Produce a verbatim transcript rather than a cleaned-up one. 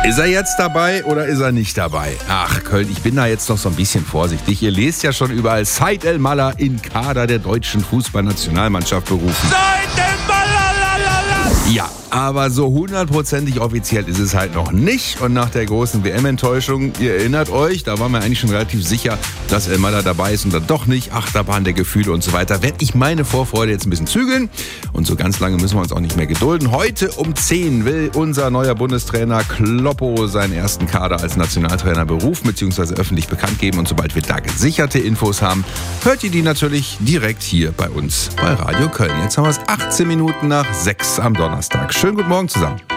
Ist er jetzt dabei oder ist er nicht dabei? Ach, Köln, ich bin da jetzt noch so ein bisschen vorsichtig. Ihr lest ja schon überall, Said El-Mallah in Kader der deutschen Fußballnationalmannschaft berufen. Said El-Mallah! Ja, aber so hundertprozentig offiziell ist es halt noch nicht. Und nach der großen W M-Enttäuschung, ihr erinnert euch, da waren wir eigentlich schon relativ sicher, dass El-Mallah dabei ist und dann doch nicht. Achterbahn der Gefühle und so weiter. Werde ich meine Vorfreude jetzt ein bisschen zügeln. Und so ganz lange müssen wir uns auch nicht mehr gedulden. Heute um zehn will unser neuer Bundestrainer Kloppo seinen ersten Kader als Nationaltrainer berufen bzw. öffentlich bekannt geben. Und sobald wir da gesicherte Infos haben, hört ihr die natürlich direkt hier bei uns bei Radio Köln. Jetzt haben wir es achtzehn Minuten nach sechs am Donnerstag. Schönen guten Morgen zusammen.